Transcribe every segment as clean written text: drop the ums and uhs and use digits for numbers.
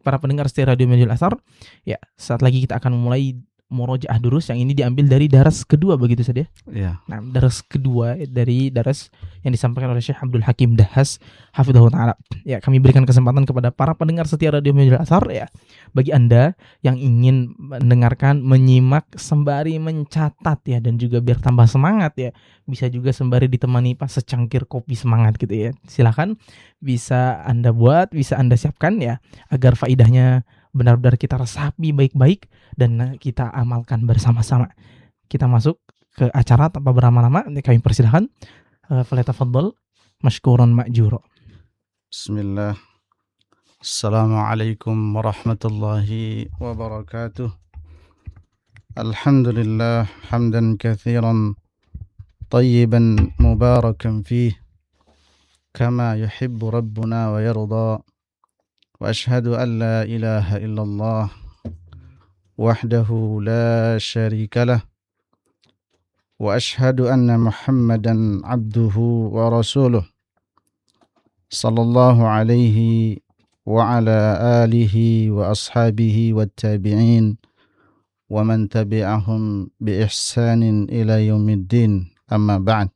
para pendengar setia Radio Manhajul Athar, ya saat lagi kita akan memulai murojaah durus yang ini diambil dari daras kedua begitu saja. Ya. Nah, daras kedua dari daras yang disampaikan oleh Syekh Abdul Hakim Dahas hafizahullah taala. Ya, kami berikan kesempatan kepada para pendengar setia Radio Manhajul Athar ya. Bagi Anda yang ingin mendengarkan, menyimak sembari mencatat ya, dan juga biar tambah semangat ya, bisa juga sembari ditemani pas secangkir kopi semangat gitu ya. Silakan bisa Anda buat, bisa Anda siapkan ya, agar faidahnya benar-benar kita resapi baik-baik dan kita amalkan bersama-sama. Kita masuk ke acara tanpa berlama-lama, kami persilahkan. Falyatafaddal mashkuran ma'jura. Bismillah. Assalamualaikum warahmatullahi wabarakatuh. Alhamdulillah hamdan katsiran tayyiban mubarakan fih kama yuhibbu rabbuna wa yarda. Wa ashhadu an la ilaha illallah wahdahu la syarika lah. Wa ashhadu anna Muhammadan abduhu wa rasuluh sallallahu alaihi wa ala alihi wa ashabihi wa tabi'in wa man tabi'ahum bi ihsanin ila yaumiddin, amma ba'd.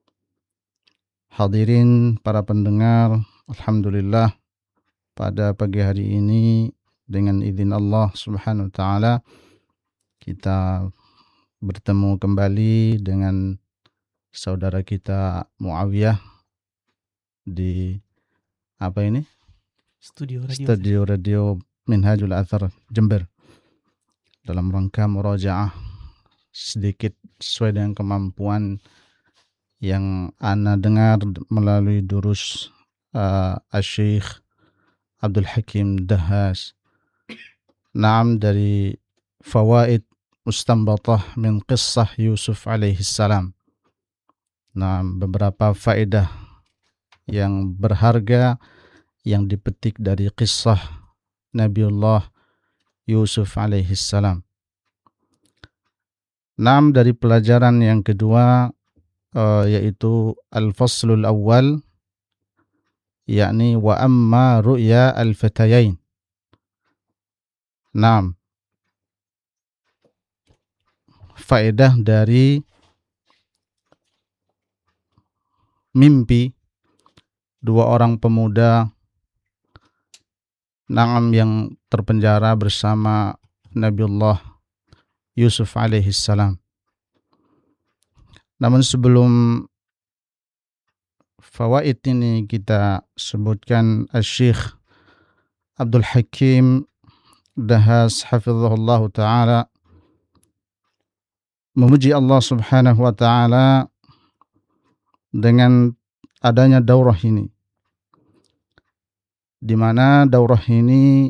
Hadirin para pendengar, alhamdulillah pada pagi hari ini dengan izin Allah Subhanahu wa taala kita bertemu kembali dengan saudara kita Muawiyah di Studio Radio Manhajul Athar Jember dalam rangka murojaah sedikit sesuai dengan kemampuan yang ana dengar melalui durus Syekh Abdul Hakim Dahas. Naam, dari fawaid mustanbatah min qissah Yusuf alaihi salam. Nah, beberapa faedah yang berharga yang dipetik dari kisah Nabiullah Yusuf alaihi salam. Naam, dari pelajaran yang kedua yaitu al-faslul awal, yakni wa amma ru'ya al-fatayain. Naam, faedah dari mimpi dua orang pemuda yang terpenjara bersama Nabiullah Yusuf alaihi salam. Namun sebelum fawaid ini kita sebutkan, Syekh Abdul Hakim Dahas hafizahullah ta'ala memuji Allah Subhanahu wa ta'ala dengan adanya daurah ini, di mana daurah ini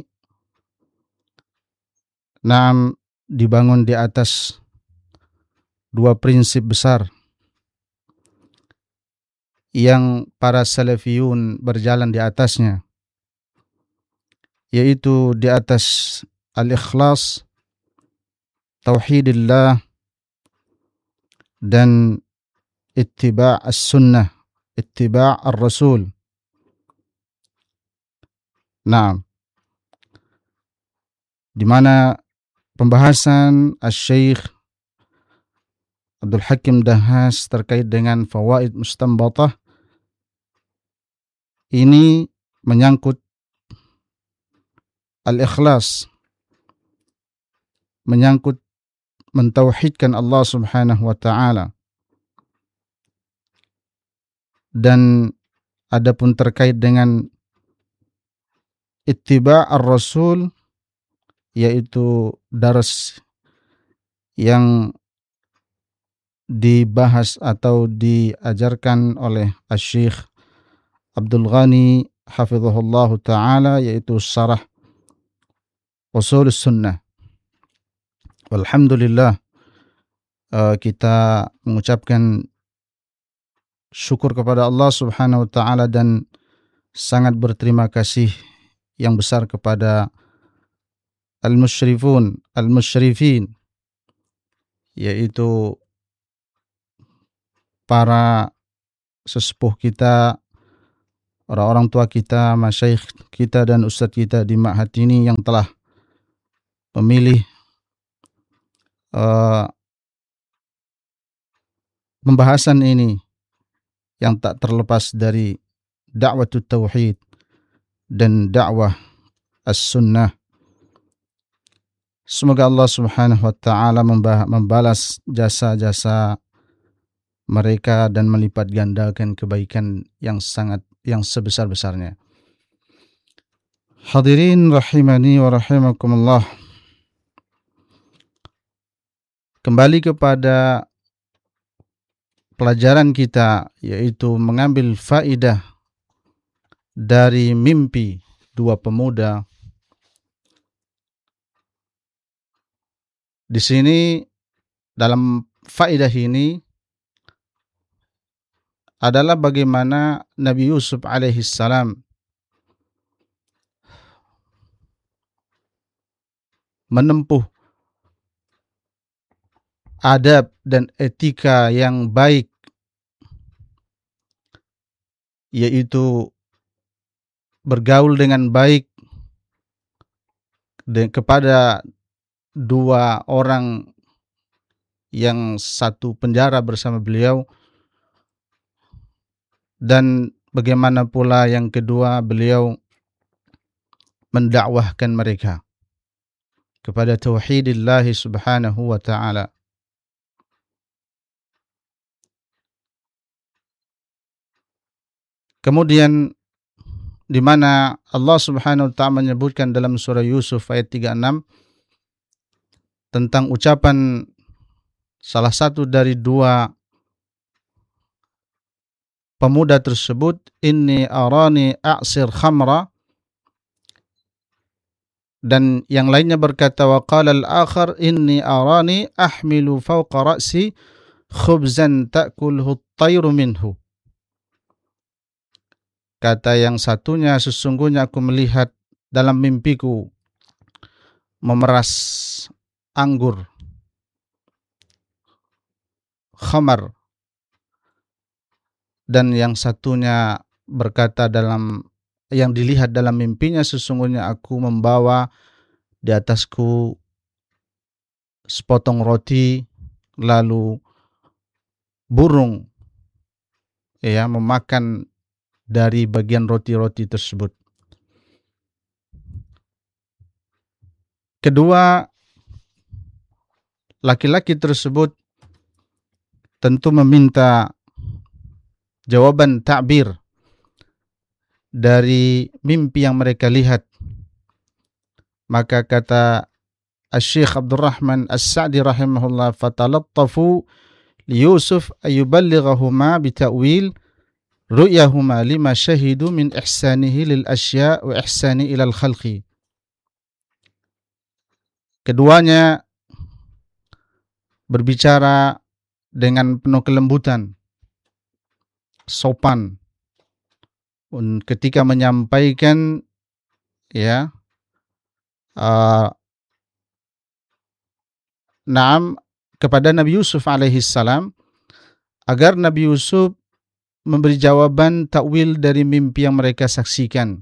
dibangun di atas dua prinsip besar yang para salafiyun berjalan di atasnya, yaitu di atas al-ikhlas, tauhidillah, dan ittiba' as-sunnah, ittiba' ar-rasul. Nah, di mana pembahasan Syekh Abdul Hakim Dahas terkait dengan fawaid mustanbatah ini menyangkut al-ikhlas, menyangkut mentauhidkan Allah Subhanahu wa ta'ala, dan adapun terkait dengan ittiba' ar-rasul, yaitu daras yang dibahas atau diajarkan oleh Syekh Abdul Ghani hafizahullah ta'ala, yaitu syarah usul sunnah. Alhamdulillah, kita mengucapkan syukur kepada Allah Subhanahu wa ta'ala dan sangat berterima kasih yang besar kepada al-musyrifin, yaitu para sesepuh kita orang-orang tua kita, masyayikh kita dan ustadz kita di ma'had ini yang telah memilih pembahasan ini yang tak terlepas dari dakwah tauhid dan dakwah as-sunnah. Semoga Allah Subhanahu wa taala membalas jasa-jasa mereka dan melipat gandakan kebaikan yang sebesar-besarnya. Hadirin rahimani wa rahimakumullah. Kembali kepada pelajaran kita, yaitu mengambil faidah dari mimpi dua pemuda. Di sini dalam faidah ini adalah bagaimana Nabi Yusuf alaihissalam menempuh adab dan etika yang baik, yaitu bergaul dengan baik kepada dua orang yang satu penjara bersama beliau, dan bagaimana pula yang kedua beliau mendakwahkan mereka kepada tauhidillah subhanahu wa ta'ala. Kemudian di mana Allah Subhanahu wa taala menyebutkan dalam surah Yusuf ayat 36 tentang ucapan salah satu dari dua pemuda tersebut, inni arani a'sir khamra, dan yang lainnya berkata wa qala al-akhar inni arani ahmilu fawqa ra'si khubzan ta'kulhu at-tayru minhu. Kata yang satunya, sesungguhnya aku melihat dalam mimpiku memeras anggur khamar, dan yang satunya berkata yang dilihat dalam mimpinya, sesungguhnya aku membawa di atasku sepotong roti, lalu burung memakan dari bagian roti-roti tersebut. Kedua laki-laki tersebut tentu meminta jawaban ta'bir dari mimpi yang mereka lihat. Maka kata Asy-Syaikh Abdurrahman As-Sa'di rahimahullah, fatalattafu li Yusuf ayuballighahuma bita'wil ru'yahuma lima syahidu min ihsanihi lil asya' wa ihsani ilal khalqi. Keduanya berbicara dengan penuh kelembutan, sopan, ketika menyampaikan kepada Nabi Yusuf alaihissalam, agar Nabi Yusuf memberi jawaban takwil dari mimpi yang mereka saksikan.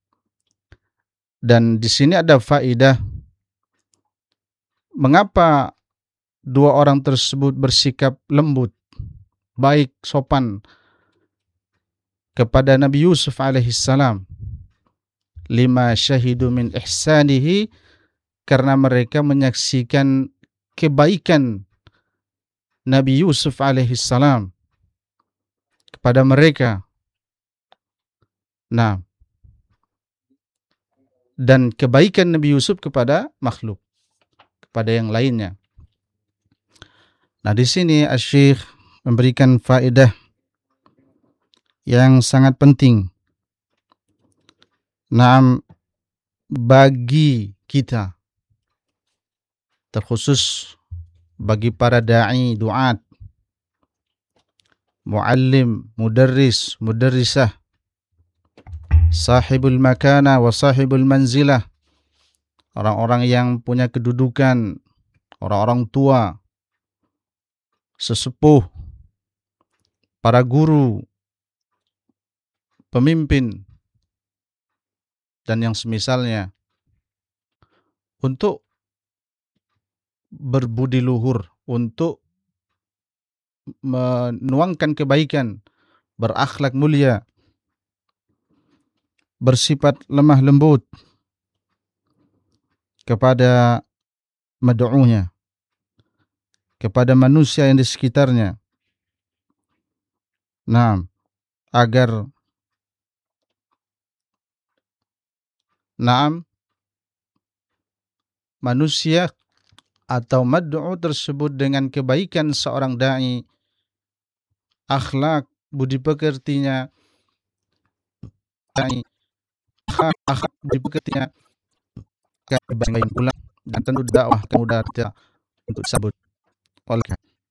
Dan di sini ada faidah mengapa dua orang tersebut bersikap lembut, baik, sopan kepada Nabi Yusuf alaihissalam. Lima syahidu min ihsanihi, karena mereka menyaksikan kebaikan Nabi Yusuf alaihissalam kepada mereka. Nah, dan kebaikan Nabi Yusuf kepada makhluk, kepada yang lainnya. Nah, di sini Asy-Syaikh memberikan faedah yang sangat penting. Nah, bagi kita, terkhusus bagi para da'i, duat, muallim, mudarris, mudarrisah, sahibul makana wa sahibul manzilah, orang-orang yang punya kedudukan, orang-orang tua, sesepuh, para guru, pemimpin dan yang semisalnya untuk berbudi luhur, untuk menuangkan kebaikan, berakhlak mulia, bersifat lemah lembut kepada mad'unya, kepada manusia yang di sekitarnya. Nah, agar manusia atau mad'u tersebut dengan kebaikan seorang dai, akhlak, budi pekertinya, dai, akhlak, budi pekertinya, kebaikan pula, dan tentu dakwah kemudahan untuk disambut oleh.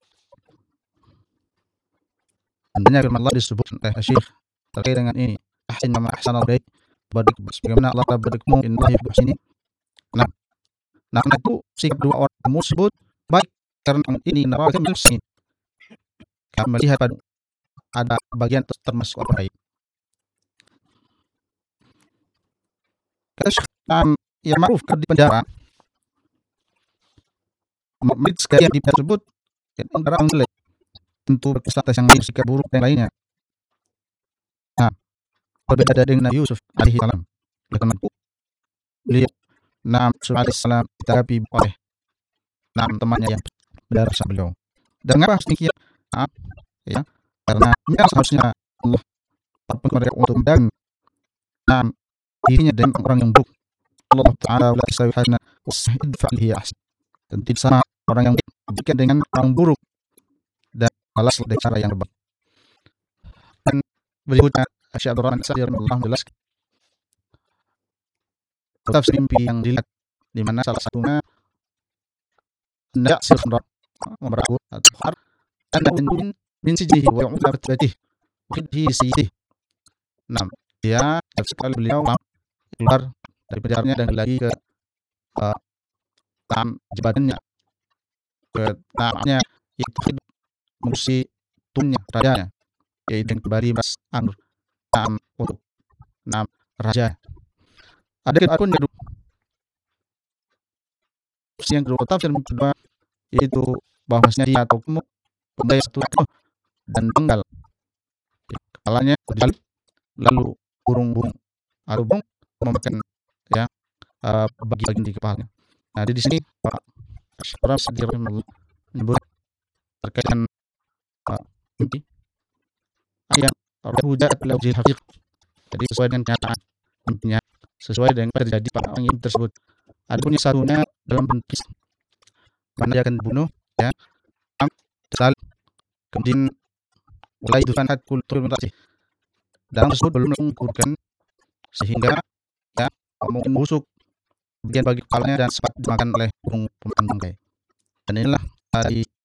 Tentunya firman Allah disebut oleh Syekh terkait dengan ini. Ahsin ma ahsanallahu ilaik, bagaimana Allah berfirman, innallaha yuhibbul muhsinin. Nah, itu sikap dua orang tersebut baik karena ini naraka muhsin. Kami melihat ada bagian termasuk orang baik. Yang ma'ruf di penjara, menit sekalian di tersebut penjara menilai untuk berkesalahan yang lain, sikap buruk yang lainnya. Nah, berbeda dengan Nabi Yusuf alaihi salam. Oleh karena itu, beliau alaihi salam ditanggapi oleh temannya yang berdarah beliau. Dan mengapa demikian? Ya, karena memang seharusnya Allah mereka untuk mendan dirinya dengan orang yang buruk. Allah Ta'ala la yastawihana idfa' lihi ahsan. Dan tidak sama orang yang baik dengan orang buruk, dan balas dengan cara yang terbaik. Dan berikutnya Syekh Abdul Rahman As-Sa'di rahimahullah menjelaskan tafsir mimpi yang dilihat, di mana salah satunya na'sil khamra memberakut atau har dan min sijihi wa yu'la batih wahidhi siyidih. Nah, dia sekali beliau keluar dari penjaranya dan lagi ke jabatannya, ke taatnya, yaitu mengurusi tunnya, rajanya, yaitu yang kembali Mas Amr untuk raja. Ada pun yang kedua tafsir kedua, yaitu bahwasanya dia atau pembayar satu dan penggal kepalanya disalib, lalu burung-burung atau burung memakan bagian di kepalanya. Nah, di sini Pak Syaraf menyebut terkait dengan mimpi ayat hujat lawjil hafiq. Jadi sesuai dengan kenyataan mimpinya, sesuai dengan terjadi pada orang yang tersebut. Adapun yang satunya dalam bentuk mana dia akan dibunuh, ya, tersalib, kemudian mulai dufanat kultur merasih, dan tersebut belum mengukurkan sehingga ya mungkin busuk bagian bagi kepalanya dan sempat dimakan oleh burung pemakan bangkai. Dan inilah dari